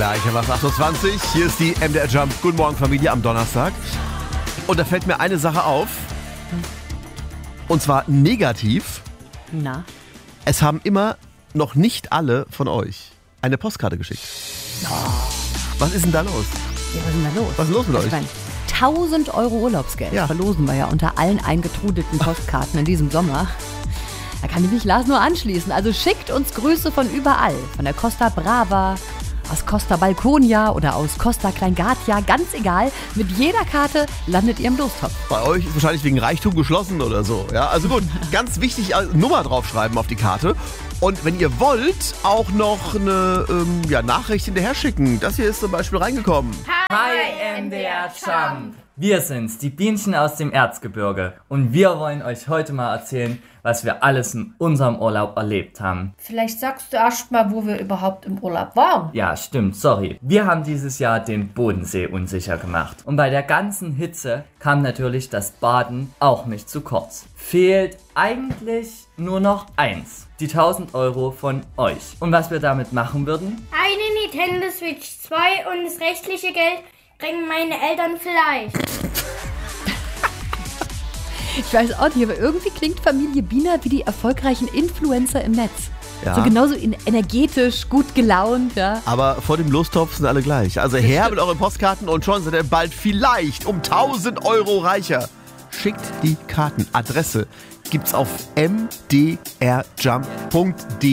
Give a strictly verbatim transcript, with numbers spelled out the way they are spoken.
Gleich haben wir es achtundzwanzig. Hier ist die M D R Jump. Guten Morgen, Familie, am Donnerstag. Und da fällt mir eine Sache auf. Und zwar negativ. Na? Es haben immer noch nicht alle von euch eine Postkarte geschickt. Oh. Was ist denn da los? Ja, was ist denn da los? Was ist los mit ich euch? Mein, tausend Euro Urlaubsgeld Ja. verlosen wir ja unter allen eingetrudelten Postkarten in diesem Sommer. Da kann ich mich Lars nur anschließen. Also schickt uns Grüße von überall. Von der Costa Brava, aus Costa Balconia oder aus Costa Kleingatia. Ganz egal, mit jeder Karte landet ihr im Lostopf. Bei euch ist wahrscheinlich wegen Reichtum geschlossen oder so. Ja, also gut, ganz wichtig, äh, Nummer draufschreiben auf die Karte. Und wenn ihr wollt, auch noch eine ähm, ja, Nachricht hinterher schicken. Das hier ist zum Beispiel reingekommen. Hi M D R Jump! Wir sind's, die Bienchen aus dem Erzgebirge. Und wir wollen euch heute mal erzählen, was wir alles in unserem Urlaub erlebt haben. Vielleicht sagst du erst mal, wo wir überhaupt im Urlaub waren. Ja, stimmt, sorry. Wir haben dieses Jahr den Bodensee unsicher gemacht. Und bei der ganzen Hitze kam natürlich das Baden auch nicht zu kurz. Fehlt eigentlich nur noch eins. Die tausend Euro von euch. Und was wir damit machen würden? Eine Nintendo Switch zwei und das restliche Geld bringen meine Eltern vielleicht. Ich weiß auch nicht, aber irgendwie klingt Familie Biener wie die erfolgreichen Influencer im Netz. Ja. So genauso in- energetisch, gut gelaunt, ja. Aber vor dem Lostopf sind alle gleich. Also her mit euren Postkarten und schon seid ihr bald vielleicht um tausend Euro reicher. Schickt die Karten. Adresse gibt's auf m d r jump punkt d e.